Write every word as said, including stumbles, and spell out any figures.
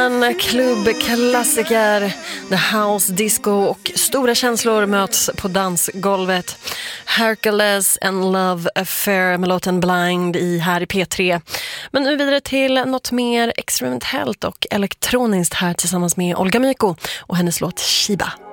en klubbklassiker. The House Disco och stora känslor möts på dansgolvet. Hercules and Love Affair med låten Blind i här i P tre. Men nu vidare till något mer experimentellt och elektroniskt här tillsammans med Olga Myko och hennes låt Shiba.